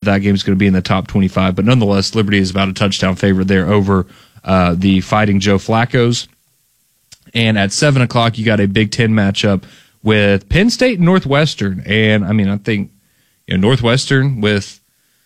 that game is going to be in the top 25. But nonetheless, Liberty is about a touchdown favorite there over the Fighting Joe Flaccos. And at 7 o'clock, you got a Big Ten matchup with Penn State and Northwestern. And, I mean, I think Northwestern with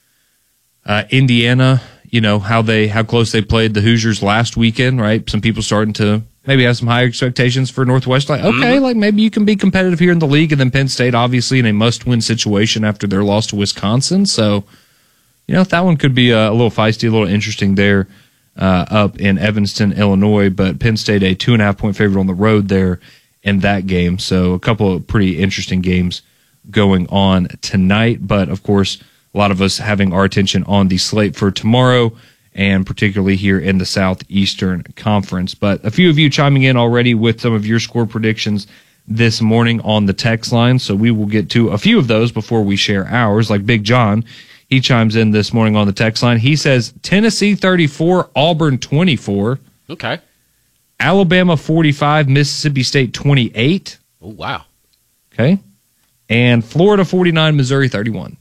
Indiana, how close they played the Hoosiers last weekend, right? Some people starting to maybe have some higher expectations for Northwestern. Like, okay, like maybe you can be competitive here in the league. And then Penn State, obviously, in a must-win situation after their loss to Wisconsin. So, that one could be a little feisty, a little interesting there up in Evanston, Illinois. But Penn State, a 2.5-point favorite on the road there in that game. So a couple of pretty interesting games going on tonight. But, of course, a lot of us having our attention on the slate for tomorrow, and particularly here in the Southeastern Conference. But a few of you chiming in already with some of your score predictions this morning on the text line, so we will get to a few of those before we share ours. Like Big John, he chimes in this morning on the text line. He says Tennessee 34, Auburn 24. Okay. Alabama 45, Mississippi State 28. Oh, wow. Okay. And Florida 49, Missouri 31.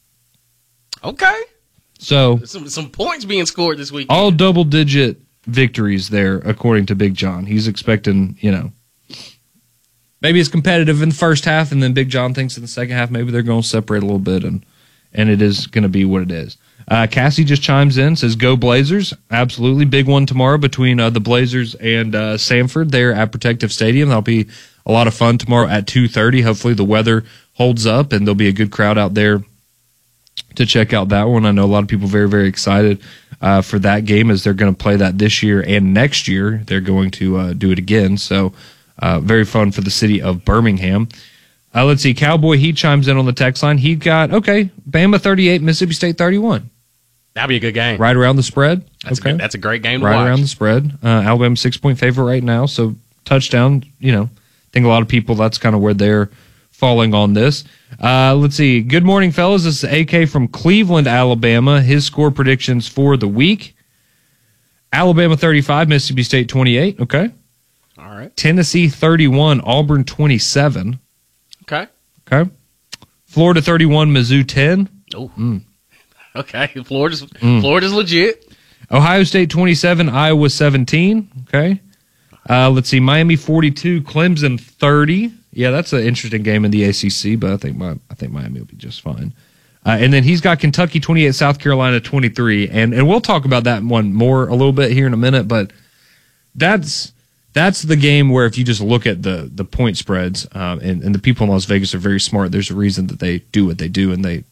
Okay. So some points being scored this week. All double-digit victories there, according to Big John. He's expecting, maybe it's competitive in the first half, and then Big John thinks in the second half maybe they're going to separate a little bit, and it is going to be what it is. Cassie just chimes in, says, go Blazers. Absolutely. Big one tomorrow between the Blazers and Samford there at Protective Stadium. That'll be a lot of fun tomorrow at 2:30. Hopefully the weather holds up, and there'll be a good crowd out there to check out that one. I know a lot of people very, very excited for that game, as they're going to play that this year, and next year they're going to do it again. So very fun for the city of Birmingham. Let's see. Cowboy, he chimes in on the text line. He got, Bama 38, Mississippi State 31. That'd be a good game. Right around the spread. That's a great game to watch. Right around the spread. Alabama 6-point favorite right now. So touchdown, I think a lot of people, that's kind of where they're falling on this. Let's see. Good morning, fellas. This is AK from Cleveland, Alabama. His score predictions for the week. Alabama 35, Mississippi State 28. Okay. All right. Tennessee 31, Auburn 27. Okay. Okay. Florida 31, Mizzou 10. Oh. Okay. Florida's legit. Ohio State 27, Iowa 17. Okay. Let's see. Miami 42, Clemson 30. Yeah, that's an interesting game in the ACC, but I think Miami will be just fine. And then he's got Kentucky 28, South Carolina 23, and we'll talk about that one more a little bit here in a minute. But that's the game where if you just look at the point spreads, and the people in Las Vegas are very smart. There's a reason that they do what they do, and they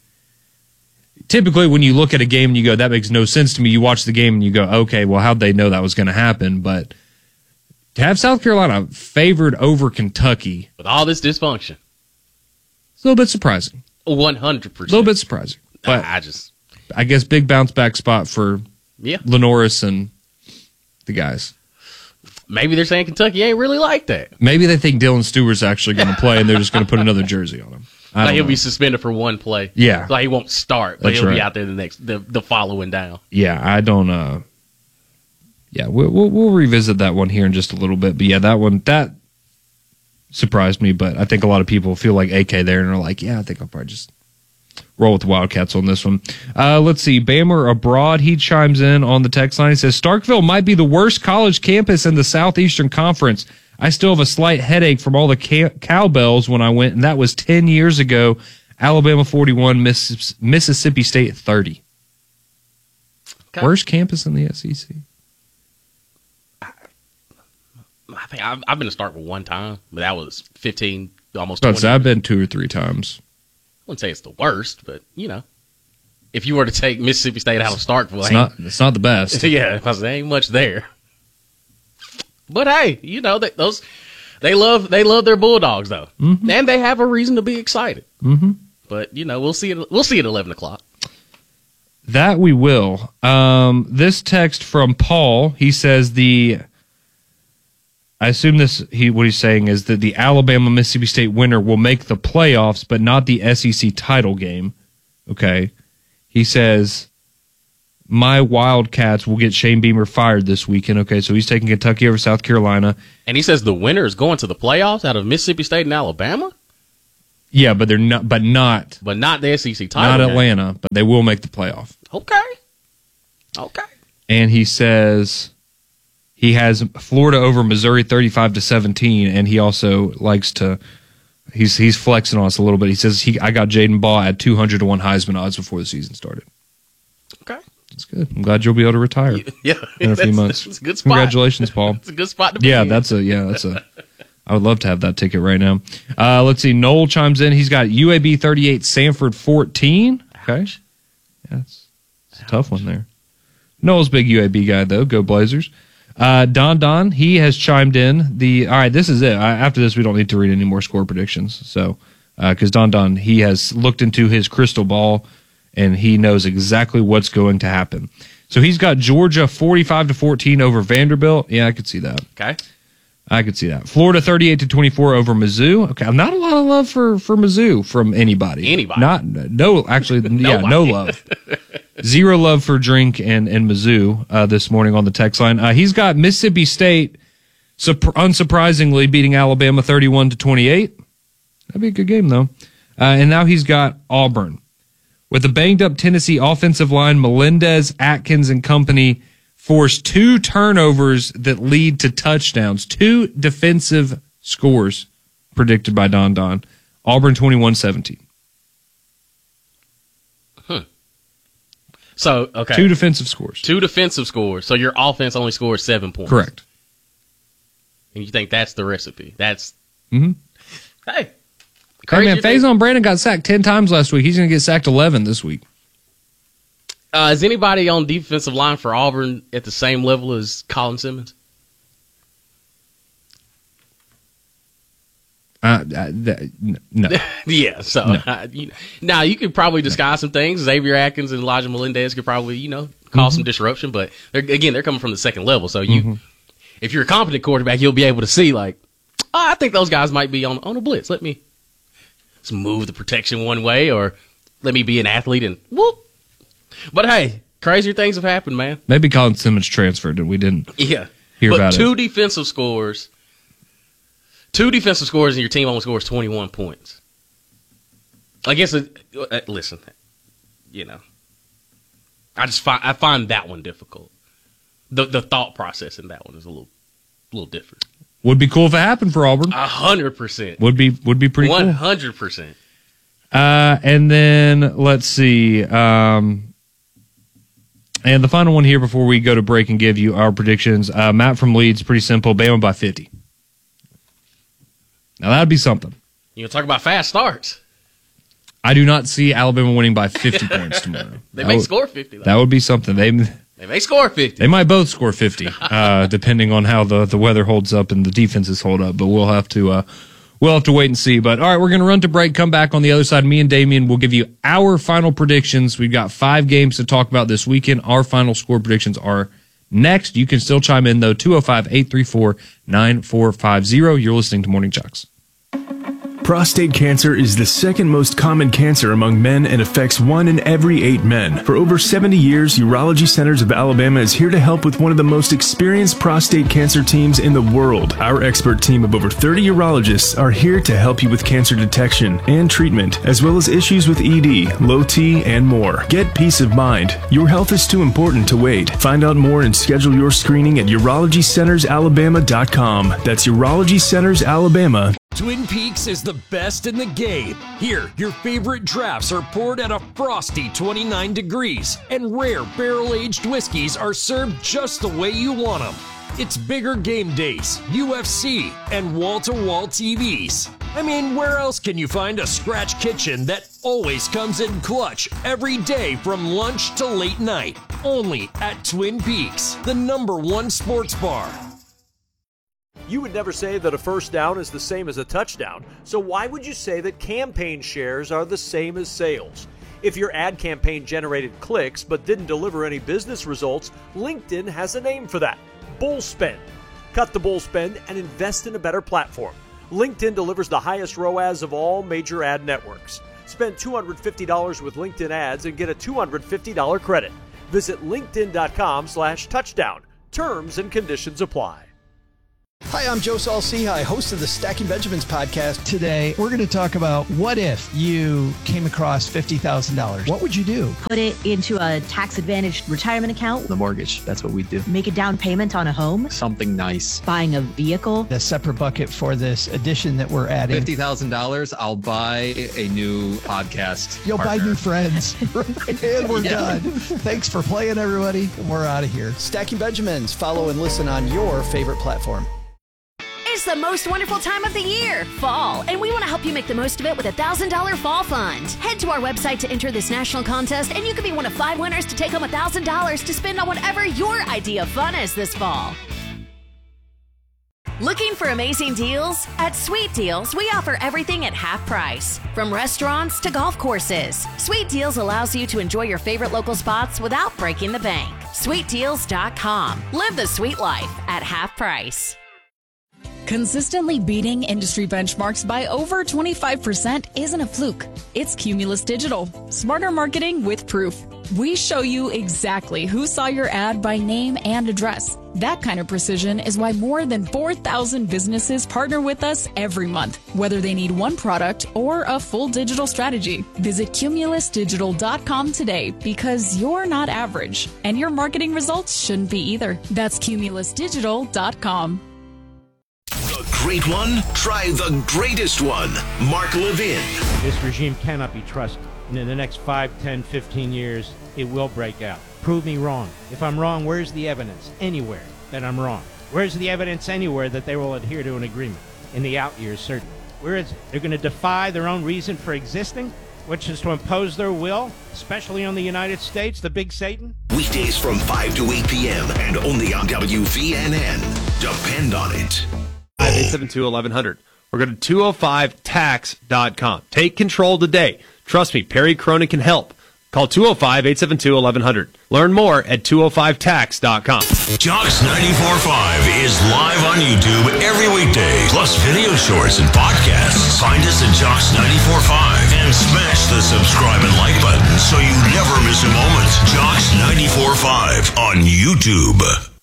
typically, when you look at a game and you go, that makes no sense to me. You watch the game and you go, okay, well, how'd they know that was going to happen? But to have South Carolina favored over Kentucky with all this dysfunction, it's a little bit surprising. 100%. A little bit surprising. But I guess big bounce back spot for Lenoris and the guys. Maybe they're saying Kentucky ain't really like that. Maybe they think Dylan Stewart's actually going to play, and they're just going to put another jersey on him. He'll be suspended for one play. Yeah. Like he won't start, but he'll be out there the following down. Yeah, I don't. We'll revisit that one here in just a little bit. But yeah, that surprised me. But I think a lot of people feel like AK there and are like, yeah, I think I'll probably just roll with the Wildcats on this one. Let's see. Bammer Abroad, he chimes in on the text line. He says, Starkville might be the worst college campus in the Southeastern Conference. I still have a slight headache from all the cowbells when I went, and that was 10 years ago. Alabama 41, Mississippi State 30. Okay. Worst campus in the SEC? I think I've been to Starkville one time, but that was 15, almost 20. I've been 2 or 3 times. I wouldn't say it's the worst, but, if you were to take Mississippi State out of Starkville, it's not the best. Yeah, because there ain't much there. But hey, they love their Bulldogs though, and they have a reason to be excited. Mm-hmm. But we'll see it. We'll see it at 11 o'clock. That we will. This text from Paul. He says I assume what he's saying is that the Alabama Mississippi State winner will make the playoffs, but not the SEC title game. Okay. He says, my Wildcats will get Shane Beamer fired this weekend. Okay, so he's taking Kentucky over South Carolina. And he says the winner is going to the playoffs out of Mississippi State and Alabama? Yeah, but they're not. But not the SEC title. Not game. Atlanta, but they will make the playoff. Okay. And he says he has Florida over Missouri 35-17, and he also likes to. He's flexing on us a little bit. He says I got Jaden Baugh at 200-1 Heisman odds before the season started. Okay. That's good. I'm glad you'll be able to retire. Yeah, in a few months. That's a good spot. Congratulations, Paul. It's a good spot to be. Yeah, in. that's a. I would love to have that ticket right now. Let's see. Noel chimes in. He's got UAB 38, Sanford 14. Okay, yeah, it's a tough one there. Noel's a big UAB guy though. Go Blazers. Don, he has chimed in. All right, this is it. After this, we don't need to read any more score predictions. So, because Don, he has looked into his crystal ball and he knows exactly what's going to happen. So he's got Georgia 45-14 over Vanderbilt. Yeah, I could see that. Okay. I could see that. Florida 38-24 over Mizzou. Okay, not a lot of love for Mizzou from anybody. No love. Zero love for Drink and Mizzou this morning on the text line. He's got Mississippi State, unsurprisingly, beating Alabama 31-28. That'd be a good game, though. And now he's got Auburn. With a banged-up Tennessee offensive line, Melendez, Atkins, and company forced 2 turnovers that lead to touchdowns. 2 defensive scores predicted by Don. Auburn 21-17. So, okay. 2 defensive scores. 2 defensive scores. So your offense only scores 7 points. Correct. And you think that's the recipe? That's. Mm-hmm. Hey. Hey, man, Faison Brandon got sacked 10 times last week. He's going to get sacked 11 this week. Is anybody on defensive line for Auburn at the same level as Colin Simmons? No. Yeah, so No. Now you could probably disguise some things. Xavier Atkins and Elijah Melendez could probably, cause some disruption, but they're coming from the second level. So if you're a competent quarterback, you'll be able to see I think those guys might be on a blitz. Let me move the protection one way, or let me be an athlete and whoop. But hey, crazier things have happened, man. Maybe Colin Simmons transferred and we didn't hear about it. Two defensive scores and your team only scores 21 points. I guess, listen, I find that one difficult. The thought process in that one is a little different. Would be cool if it happened for Auburn. 100%. Would be pretty 100%. cool. And then let's see. And the final one here before we go to break and give you our predictions. Matt from Leeds, pretty simple. Bama by 50. Now that'd be something. You talk about fast starts. I do not see Alabama winning by 50 points tomorrow. They may score 50, though. That would be something. They may score 50. They might both score 50, depending on how the weather holds up and the defenses hold up. But we'll have to wait and see. But all right, we're going to run to break. Come back on the other side. Me and Damian will give you our final predictions. We've got 5 games to talk about this weekend. Our final score predictions are next. You can still chime in though. 205-834-9450. You're listening to Morning Chucks. Prostate cancer is the second most common cancer among men and affects 1 in every 8 men. For over 70 years, Urology Centers of Alabama is here to help with one of the most experienced prostate cancer teams in the world. Our expert team of over 30 urologists are here to help you with cancer detection and treatment, as well as issues with ED, low T, and more. Get peace of mind. Your health is too important to wait. Find out more and schedule your screening at urologycentersalabama.com. That's urologycentersalabama.com. Twin Peaks is the best in the game. Here, your favorite drafts are poured at a frosty 29 degrees, and rare barrel-aged whiskeys are served just the way you want them. It's bigger game days, UFC, and wall-to-wall TVs. I mean, where else can you find a scratch kitchen that always comes in clutch every day from lunch to late night? Only at Twin Peaks, the #1 sports bar. You would never say that a first down is the same as a touchdown, so why would you say that campaign shares are the same as sales? If your ad campaign generated clicks but didn't deliver any business results, LinkedIn has a name for that: bull spend. Cut the bull spend and invest in a better platform. LinkedIn delivers the highest ROAS of all major ad networks. Spend $250 with LinkedIn ads and get a $250 credit. Visit linkedin.com/touchdown. Terms and conditions apply. Hi, I'm Joe Saul-Sehy, host of the Stacking Benjamins podcast. Today, we're going to talk about what if you came across $50,000? What would you do? Put it into a tax-advantaged retirement account. The mortgage, that's what we do. Make a down payment on a home. Something nice. Buying a vehicle. A separate bucket for this addition that we're adding. $50,000, I'll buy a new podcast. You'll partner. buy new friends. And we're done. Thanks for playing, everybody. We're out of here. Stacking Benjamins. Follow and listen on your favorite platform. It's the most wonderful time of the year, fall, and we want to help you make the most of it with a $1,000 fall fund. Head to our website to enter this national contest, and you could be one of 5 winners to take home $1,000 to spend on whatever your idea of fun is this fall. Looking for amazing deals? At Sweet Deals, we offer everything at half price. From restaurants to golf courses, Sweet Deals allows you to enjoy your favorite local spots without breaking the bank. SweetDeals.com. Live the sweet life at half price. Consistently beating industry benchmarks by over 25% isn't a fluke. It's Cumulus Digital. Smarter marketing with proof. We show you exactly who saw your ad by name and address. That kind of precision is why more than 4,000 businesses partner with us every month, whether they need one product or a full digital strategy. Visit CumulusDigital.com today because you're not average, and your marketing results shouldn't be either. That's CumulusDigital.com. The great one? Try the greatest one. Mark Levin. This regime cannot be trusted. And in the next 5, 10, 15 years, it will break out. Prove me wrong. If I'm wrong, where's the evidence? Anywhere that I'm wrong. Where's the evidence anywhere that they will adhere to an agreement? In the out years, certainly. Where is it? They're going to defy their own reason for existing, which is to impose their will, especially on the United States, the big Satan? Weekdays from 5 to 8 p.m. and only on WVNN. Depend on it. 872-1100 or go to 205tax.com. Take control today. Trust me, Perry Cronin can help. Call 205-872-1100. Learn more at 205tax.com. Jocks 94.5 is live on YouTube every weekday, plus video shorts and podcasts. Find us at Jocks 94.5 and smash the subscribe and like button so you never miss a moment. Jocks 94.5 on YouTube.